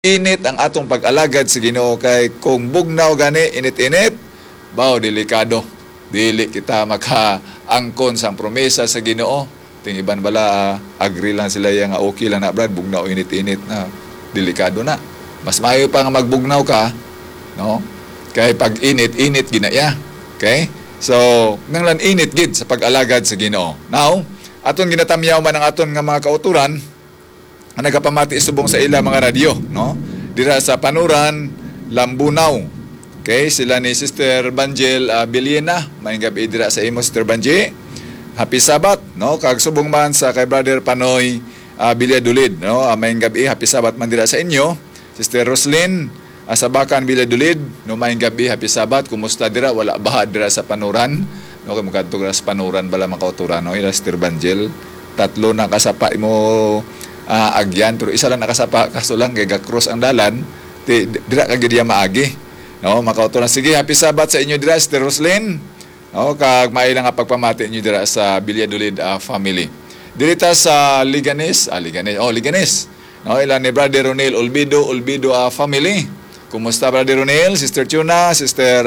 init ang atong pag-alagad sa Ginoo kay kung bugnaw gani init-init bao delikado dili kita makaangkon sa promesa sa Ginoo. Ting iban bala agree lang sila yang okay lang na brad bugnaw init-init na delikado na. Mas maayo pa nga magbugnaw ka no kay pag init ginaya. Okay? So nanglan init gid sa pag-alagad sa Ginoo. Now aton ginatamyaw man ang aton nga mga kauturan ang nagapamati subong sa ila mga radyo, no? Dira sa Panuran, Lambunaw. Okay, sila ni Sister Banjel Biliena, may gabi dira sa imo Sister Banji. Happy Sabat, no? Kag subong man sa kay Brother Panoy Bilyadulid, no? May gabi happy Sabat man dira sa inyo. Sister Roslyn Sabakan Bilyadulid, no may gabi happy Sabat. Kumusta dira? Wala baha dira sa Panuran. No kay makadto sa Panuran bala makauturan, no? Ila Sister Banjel, tatlo na kasapa mo agyan pero isa lang nakasapa kaso lang kay ga-cross ang dalan dira ka gid maagi no makauturan. Sige happy Sabat sa inyo dira Sister Roslyn, no kag may lang nga pagpamati inyo dira sa Bilyadulid family dirita sa Liganes no ilan ni Brother Ronel Olbido family. Kumusta Brother Ronel, Sister Tuna, Sister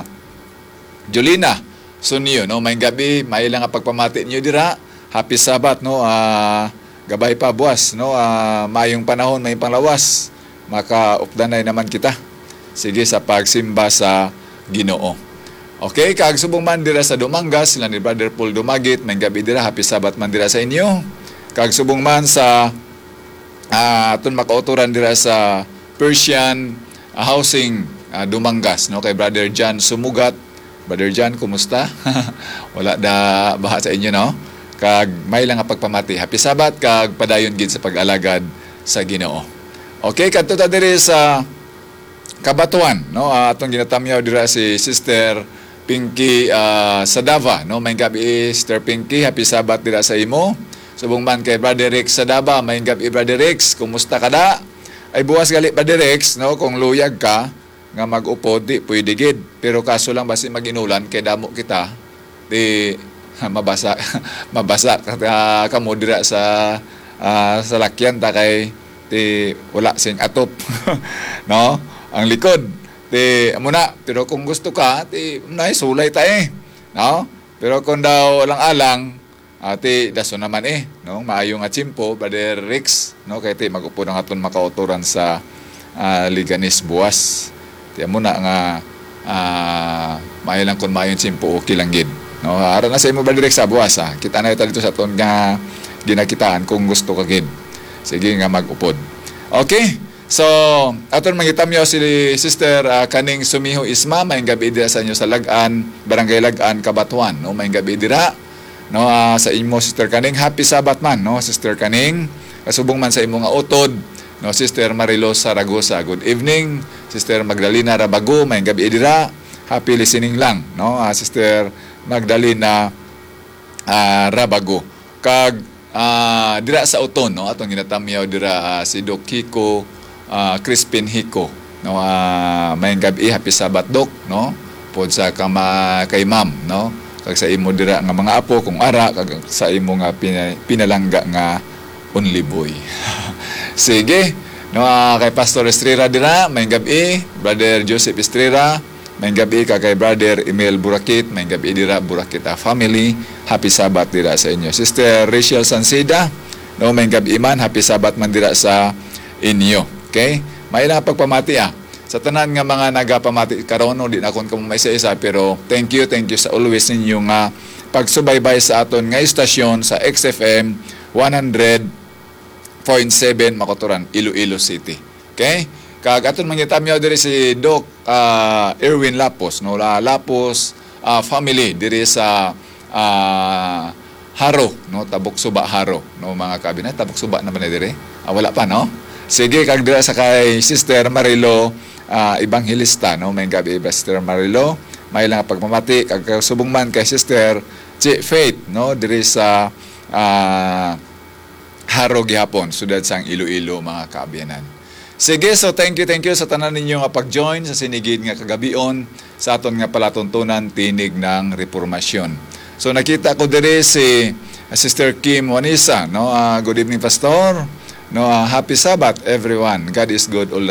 Jolina Sunyo, no may gabi may lang nga pagpamati inyo dira happy Sabat, no gabay pa buwas, no mayong panahon may panglawas makaupdanay naman kita sige sa pagsimba sa Ginoo. Okay, kag subong man dira sa Dumangas sila ni Brother Paul Dumagit may gabi dira happy Sabat man dira sa inyo. Kag subong man sa aton makauturan dira sa Persian Housing Dumangas, no kay Brother John Sumugat. Brother John, kumusta? Wala da baha sa inyo, no? Kag may lang nga pagpamati happy Sabat kag padayon gid sa pag-alagad sa Ginoo. Okay, kadto ta diri sa Kabatuan, no atong ginatamyaw dira si Sister Pinky Sadava, no may gabi Sister Pinky happy Sabat dira sa imo. Subong man kay Brother Rex Sadava may gabi Brother Rex, kumusta kada? Ay buwas gali Brother Rex, no kung luyag ka nga mag-upod di pwede gid pero kaso lang basi maginulan kay damo kita di mabasa kamo dira sa lakyan ta kay ti wala sing atop no ang likod ti muna pero kung gusto ka ti nay sulay ta no pero kung daw alang-alang ti daso naman no maayo nga tsimpo Brother Rex no kay ti magupo ng aton makauturan sa Liganes buwas ti muna nga maayo lang kun maayo tsimpo okay lang gid. No, ara na sa imo Brother Rex sa buwas kita na ito dito sa ton nga ginakitaan kung gusto ka gid. Sige nga mag-upod. Okay. So, aton mangitamyaw si Sister kaning Sumiho Isma may gabi dira sa inyo sa Lagan, Barangay Lagan, Kabatuan, no may gabi dira. No sa imo Sister kaning happy Sabat man, no Sister kaning kasubong man sa imo nga utod, no Sister Marilo Saragosa. Good evening, Sister Magdalena Rabago may gabi dira. Happy listening lang, no Sister Magdalena Rabago. Kag dira sa uton, no atong ginatamyaw dira si Doc Hiko Crispin Hiko, no may gabi happy Sabat Doc, no pod sa kay ma'am, no kag sa imo dira nga mga apo kung ara kag sa imo nga pinalangga nga only boy. Sige, no kay Pastor Estrera dira may gabi Brother Joseph Estrera. May gabi ka kay Brother Emil Burakit, may gabi dira Burakit family, happy Sabat dira sa inyo. Sister Rachel Sansida, no may gabi man happy Sabat man dira sa inyo. Okay? May lang pagpamati sa tanan nga mga nagapamati karon, no di na kon kamo may isa pero thank you sa always ninyo nga pagsubaybay sa aton nga istasyon sa XFM 100.7 Makotoran, Iloilo City. Okay? Kag aton mangitamyaw diri si Doc Erwin Lapos, no Lapos family diri sa Haro, no Tabok Suba Haro, no mga kabinet Tabok Suba naman diri. Wala pa, no. Sige, kag dira sa kay Sister Marilo Evangelista, no may gabi Sister Marilo may lang pagmamati kag subong man kay Sister Chi Faith, no diri sa Haro gihapon sudad sang Iloilo mga kabiyanan. Sige, so thank you sa tanan ninyo nga pag-join sa sinigid nga kagabion sa aton nga palatuntunan tinig ng reformasyon. So nakita ko diri si Sister Kim Wanisa, no? Good evening Pastor. No, happy Sabbath everyone. God is good all the